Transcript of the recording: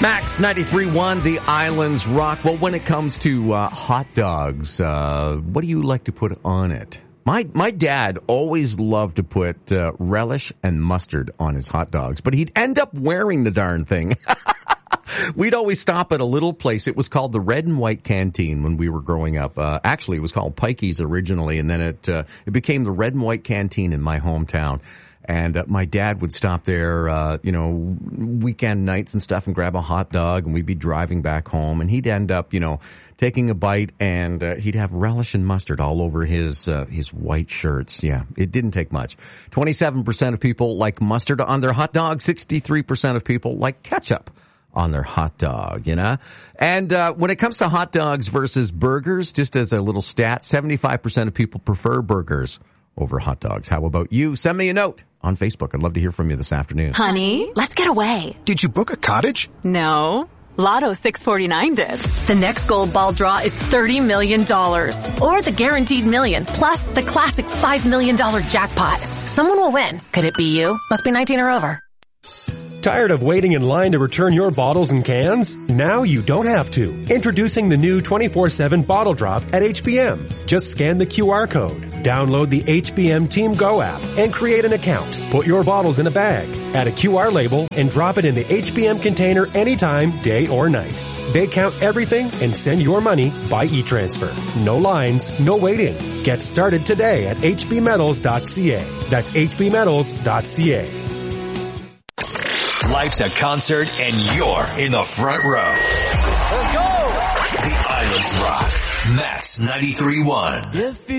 Max 93.1, the Islands Rock. Well, when it comes to hot dogs, what do you like to put on it? My dad always loved to put relish and mustard on his hot dogs, but he'd end up wearing the darn thing. We'd always stop at a little place. It was called the Red and White Canteen when we were growing up. Actually, it was called Pikey's originally, and then it became the Red and White Canteen in my hometown. And my dad would stop there, weekend nights and stuff and grab a hot dog, and we'd be driving back home, and he'd end up, taking a bite, and he'd have relish and mustard all over his white shirts. Yeah, it didn't take much. 27% of people like mustard on their hot dog. 63% of people like ketchup on their hot dog, And when it comes to hot dogs versus burgers, just as a little stat, 75% of people prefer burgers over hot dogs. How about you? Send me a note on Facebook. I'd love to hear from you this afternoon. Honey, let's get away. Did you book a cottage? No. Lotto 649 did. The next gold ball draw is $30 million. Or the guaranteed million, plus the classic $5 million jackpot. Someone will win. Could it be you? Must be 19 or over. Tired of waiting in line to return your bottles and cans? Now you don't have to. Introducing the new 24/7 Bottle Drop at HBM. Just scan the QR code, download the HBM Team Go app, and create an account. Put your bottles in a bag, add a QR label, and drop it in the HBM container anytime, day or night. They count everything and send your money by e-transfer. No lines, no waiting. Get started today at hbmetals.ca. That's hbmetals.ca. Life's a concert and you're in the front row. Let's go! The Islands Rock. Max 93.1.